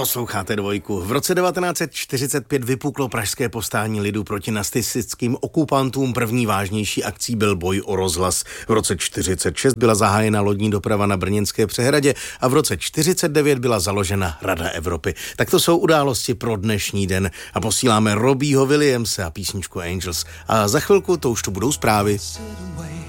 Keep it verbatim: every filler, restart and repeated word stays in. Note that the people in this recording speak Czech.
Posloucháte Dvojku. V roce devatenáct set čtyřicet pět vypuklo pražské povstání lidu proti nacistickým okupantům. První vážnější akcí byl boj o rozhlas. V roce čtyřicet šest byla zahájena lodní doprava na Brněnské přehradě a v roce čtyřicet devět byla založena Rada Evropy. Tak to jsou události pro dnešní den a posíláme Robbieho Williamse a písničku Angels. A za chvilku to už tu budou zprávy.